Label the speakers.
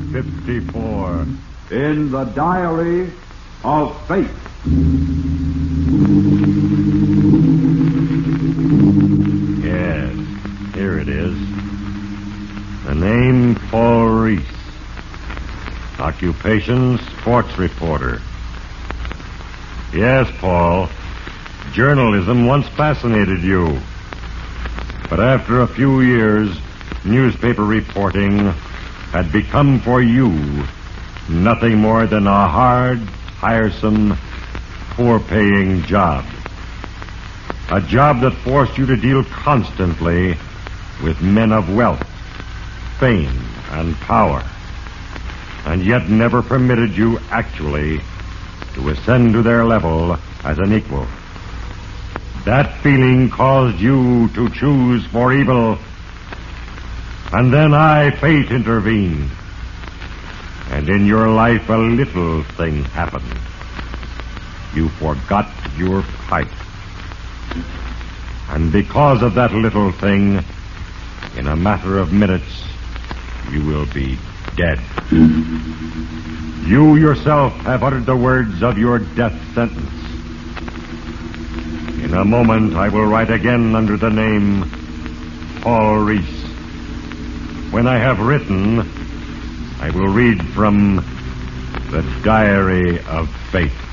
Speaker 1: 54.
Speaker 2: In the Diary of Fate.
Speaker 1: Yes, here it is. The name Paul Reese. Occupation sports reporter. Yes, Paul. Journalism once fascinated you. But after a few years, newspaper reporting had become for you nothing more than a hard, tiresome, poor-paying job. A job that forced you to deal constantly with men of wealth, fame, and power, and yet never permitted you actually to ascend to their level as an equal. That feeling caused you to choose for evil, and then fate, intervened. And in your life, a little thing happened. You forgot your pipe. And because of that little thing, in a matter of minutes, you will be dead. You yourself have uttered the words of your death sentence. In a moment, I will write again under the name Paul Reese. When I have written, I will read from the Diary of Fate.